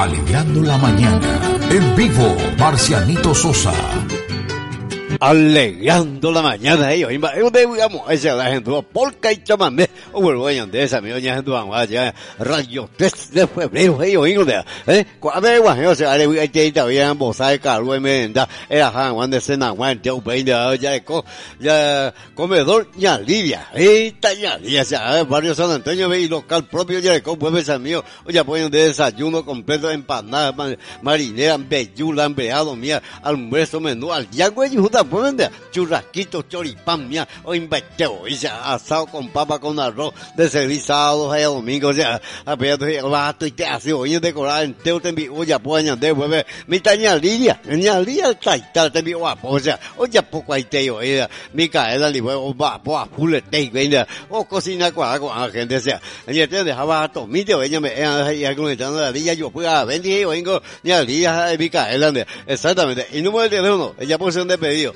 Alegrando la mañana. En vivo, Marcianito Sosa. Alegrando la mañana ellos digamos esa la gente polka y chamamé o vuelvo de esa mi doña gente van allá radio 3 de febrero ellos cuando o sea hay que todavía bozar cargo menda era Juan de cena Juan de ya comedor ya Lidia está ya Lidia barrio San Antonio y local propio ya pueblos amigos ya ponen de desayuno completo empanada marinera bellula hambreado mía almuerzo menú al día güey pueden de churrasquitos, choripán, mía, o inventeo, asado con papa con arroz, de servir sábados y domingos, ya, a ver, vato y te hace hoy decorar entero, te envío, ya pueden andar, vuelve, mi taña lidia, taita, te envío guapo, o sea, o ya poco hay te oída, mi caela, li huevo, va, poa, pule, te, venga, o cocina con la gente, o sea, y te dejaba a tomite, o ella me, argumentando la lidia, yo puedo vender, o vengo, ni a lidia, mi caela, exactamente, y número de teléfono, ella puede ser un pedido,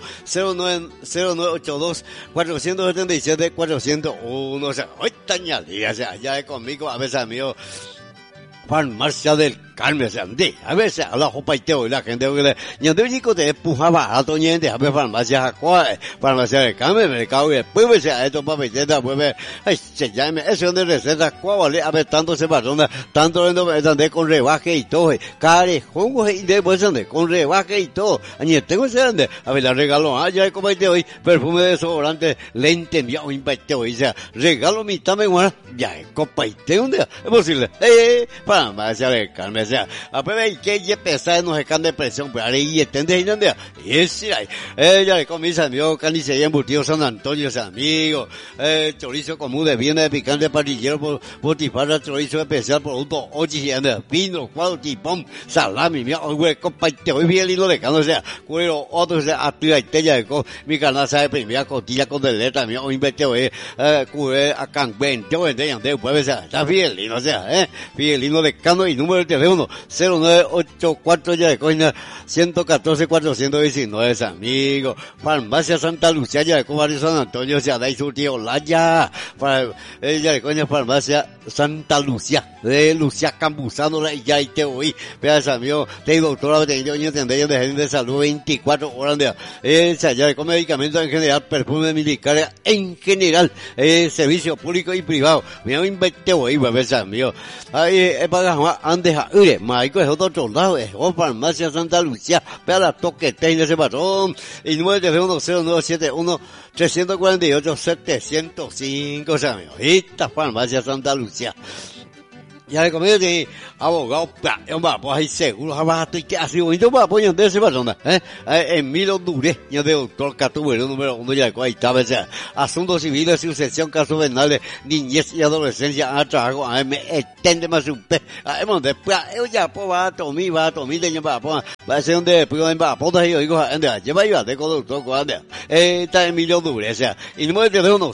0982-477-401, o sea, hoy tañalía, o sea, ya conmigo, a veces amigo, Farmacia del Carmen, o sea, a veces a la jopa y teo y la gente que le, ñande chico te empujaba a toñente, a ver farmacia Jacoa, Farmacia del Carmen, mercado y después, o sea, esto papeleta, pues, ay, se llame, eso es de recetas, vale, a ver, tanto se patrona, tanto de con rebaje y todo, carejón, y después ande, con rebaje y todo, añete, o sea, ande, a ver, la regalo, ya de copa y teo, perfume de desodorante, lente, ya, un impacteo, o sea, regalo mitad me guarda, ya, copa y teo, es posible, Farmacia del Carmen, o sea, a ver, que ya pesar nos escan de presión, pero ahí entiende, ¿dónde? Y es, ella le comienza amigos, carnicería embutido San Antonio, amigos, chorizo común de viene de picante parrillero, botifarra, chorizo especial, producto, ochi, pino, cuadro, tipón, salami, mira, güey, compadre, hoy bien lindo de cano, o sea, cuero, otro, o sea, activa y tella de mi canasta de primera costilla con deleta, mira, hoy inventeo, cubre, acá, ven, yo vendé, pues, o sea, está bien lindo, o sea, bien lindo de cano y número de teléfono 0984 ya de coina 114-419 amigos. Farmacia Santa Lucía ya de barrio San Antonio se ha dado su tío Laya para ella de coña Farmacia Santa Lucía de Lucía Campuzano ya y te oí veas amigo te doctora te doña tendencia de gente de salud 24 horas de esa ya de con medicamentos en general perfume militar en general servicio público y privado me inventé hoy veas amigo ahí para antes a Maico es otro lado, es Farmacia Santa Lucía, vea la toquete en ese patrón, y número de teléfono 0971-348-705, o sea, amigo, esta Farmacia Santa Lucía. Ya le comí de abogado, pues ahí seguro, abajo, y que así bonito, para apoyar de ese persona, Emilio Duré, ya de doctor Catubero, número 1, ya de ahí estaba, o sea, asuntos civiles, sucesión, casos penales, niñez y adolescencia, a trabajo, me extende más un pe, después, ya, pues, va a tomar, de va a ser donde, pues, va a poder, yo digo, lleva yo, de doctor, cuando, está Emilio Duré, o sea, y número de teléfono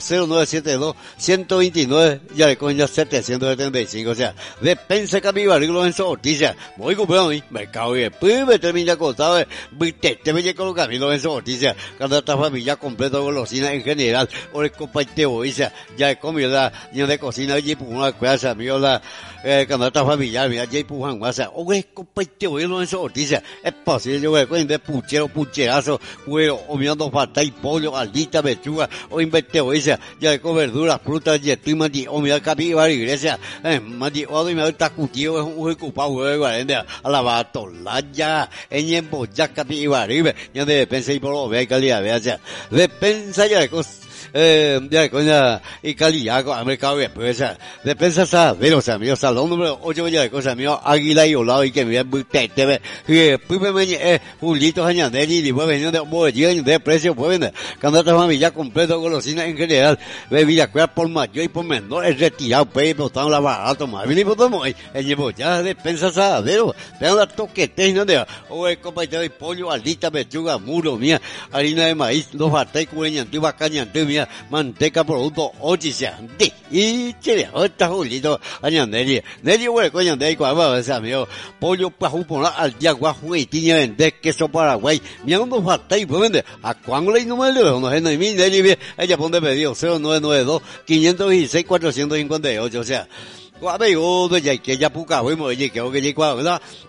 0972-129, ya le coña 775, o sea, Despensa Capibari Lorenzo Ortiz, muy comprado y mercado y después me termina acostado, te me con Camilo Lorenzo Ortiz, cuando esta familia completa golosina en general, o el compadre Boiza, ya de comida, ya de cocina, y por una casa, amigo, cuando esta familia, mira, ya por Juan Guasa, o el compadre Boiza Lorenzo Ortiz, es posible, yo voy de pucherazo, güero, o mirando falta y pollo, aldita, pechuga, o invente Boiza, ya de con verduras, frutas, y mandi, o mira Capibari Iglesia, mandi, y me está cutido es un ocupado de guardia a la batolaya en emboya Capibari ya de despensa y por lo ve calidad vea despensa ya de cosas ya coña y calidad con mercado después despensa Sadero, o sea, mío salón número 8 ya de cosas mío Águila y Olado y que me te y después me Julito Añanelli y después venía de bolsillo de precio pues vender cuando esta familia completo golosina en general bebida cual por mayor y por menor es retirado pues botando la barato más bien y botamos el llevo ya despensa Sadero te dan la toquete no de o el compañero de pollo alita pechuga muro mía harina de maíz los bates cueñantu bacañantu mía manteca producto ochiseante y chile esta Julito Añanelli Nelly güey coñanelli cuando va a ser amigo pollo pajú por al día guajo y tiña vender queso Paraguay mira unos bates pues vende a cuándo le no me lo no es no y mi Nelly ella pone pedido 0992 516 458 o sea amigo de ya que ya puca fuimos oye que ya ¿verdad?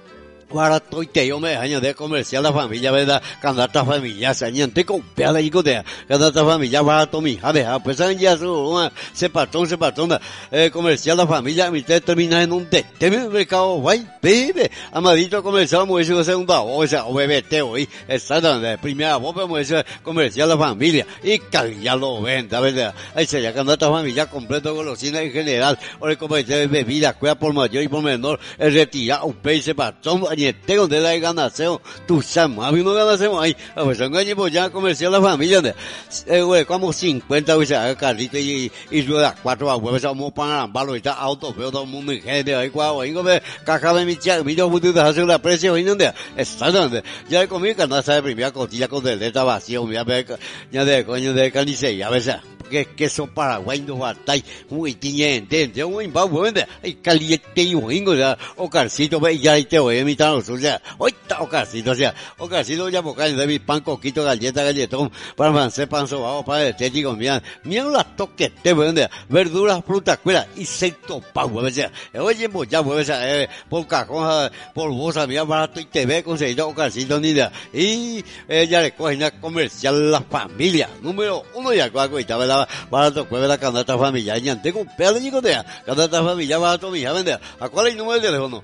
barato y te yo me año de comercial la familia, ¿verdad? Cuando esta familia se añade con peada y cotea, cuando esta familia barato mi, a ver, pues ya su, se patrón, comercial la familia, mi te termina en un teme mercado, guay, bebe, amadito comercial, muy eso segunda, o sea, o bebé te hoy, exactamente, primera voz, pero eso comercial la familia, y ya lo venda, ¿verdad? Ahí se ya cuando esta familia completo golosina en general, o el comercial de bebida, cuida por mayor y por menor, el retirar un peixe patrón, añete donde la ganaseo, tu sama, a mí no ganaseo ahí, a ver, son años ya comercial la familia, güey, como 50, o sea, carrito y ruedas 4 a huevos, vamos para ambalo, y está auto, veo todo el mundo en gente, ahí cuau, ahí como caja de mi chat, mi yo puto de hacer la precio, y donde, exactamente, ya he comido canasta de primera costilla con deleta vacío, mira, ya de coño de carnicería, a veces. Que queso Paraguay no va a estar muy tiniente, yo muy bueno, hay caliente y wingo, ya, o carcito, ya te voy a imitar los suyos, hoy está o carcito ya boca de mi pan, coquito, galletón, para mancer pan sobao, para el estético, mira las toques, te bueno, verduras, frutas, cuera, y secto pan, o sea, oye, ya, o sea, por cajón, por bolsa, mira, barato y te ve, conseguido o carcito, ni nada, y ella le coge una comercial la familia, número 1 ya, cuaco, y estaba la barato cueve la canasta familiar y tengo un pedazo de chicotea canasta familiar barato mi hija vende a cuál es el número de teléfono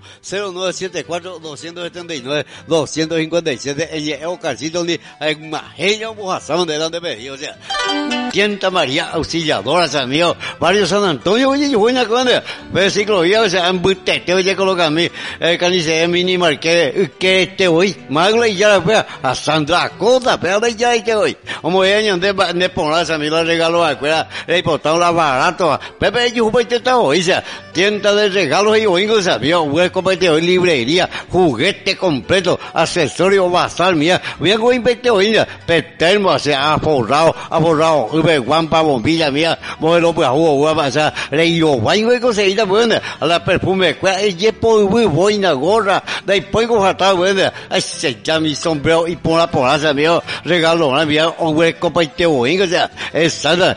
0974-229-257 el Ocarcito ni hay majeño mojazón de donde me o sea Tienta María Auxiliadora San mío barrio San Antonio oye yo buena con versículo o sea embutete oye colócame canice mini marque que te voy magla y ya la fue a Sandra Cota pero ya te voy como ella de poner a mí la regalo afuera, le importaba la barato, Pepe, yo voy a estar hoy, tienda de regalos y oigo, sabía, hueco, hoy librería, juguete completo, accesorio basal, mía, voy a invertir hoy, petermo, o sea, aforrado, guampa, bombilla, mía, modelo, pues, o sea, le digo, guay, conseguida, bueno, a la perfume, y por buena gorra, de pollo jatado, bueno, se llama mi sombrero y por la porraza, mío, regalo, mía, un hueco, o sea, esa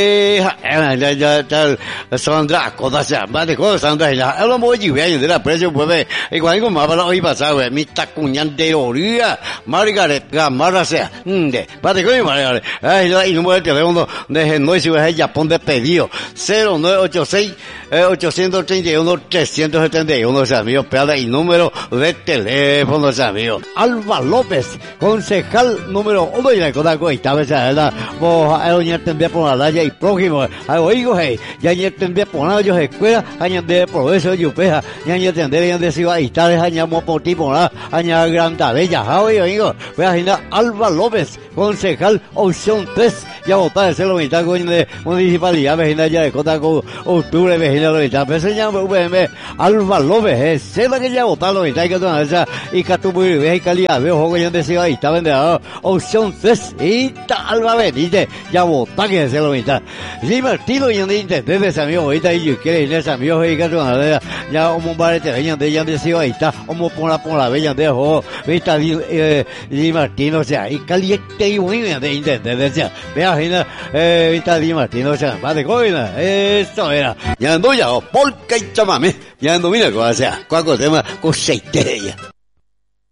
Sandra, cosa sea, más de cosas, Sandra, es lo muy bien, de la precio, pues, y cuando más para hoy pasado, mi tacuñan de orilla, Margaret, Gamarra sea, más de cosas, Margaret, y número de teléfono de no si es Japón de pedido, 0986 831 371, o sea, amigo, peada y número de teléfono, o sea, amigo. Alba López, concejal número 1 y la cosa coita, o sea, ¿verdad? Vos, doña tendría por la laya y prójimo, oigo, hey, ya tendría por la yo escuela, añade progreso, yo peja, ya tendría de ciudad y tales, añamos por ti por la, añade grandadella, oigo, voy a agendar Alba López, concejal opción 3, ya votar de ser lo mitad con de municipalidad, vecina ya de Cotaco, octubre, vecina lo mitad, pero se llama VM, Alba López, sepa que ya votar lo mitad, que toda esa, y Catupuri, ve y calidad, veo juego ya de ciudad y está vendedor, opción 3, y ta Alba Benítez, ya votar que se lo mitad. Sí, Martino, y donde intendente ese amigo, ahorita, y yo quiero ir a ese amigo, y que toda ya, como barete, veñan de ya de ciudad y está, como por la bella de juego, vista, y Martino, o sea, y caliente y muy de intendente, vea, vista, y Martino, o sea, más de coina, esto era, ya ando ya, porque chamame, ya ando, mira, o sea, cuál cosa, tema, coseitería.